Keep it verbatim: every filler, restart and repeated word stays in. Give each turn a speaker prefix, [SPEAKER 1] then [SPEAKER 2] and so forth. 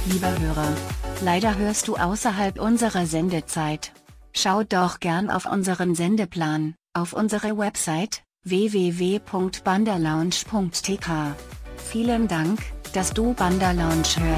[SPEAKER 1] Lieber Hörer, leider hörst du außerhalb unserer Sendezeit. Schau doch gern auf unseren Sendeplan, auf unsere Website, w w w punkt banderlounge punkt t k. Vielen Dank, dass du Banderlounge hörst.